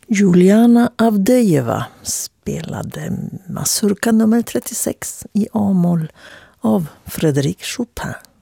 Juliana Avdejeva spelade Mazurka nummer 36 i A-moll av Frédéric Chopin.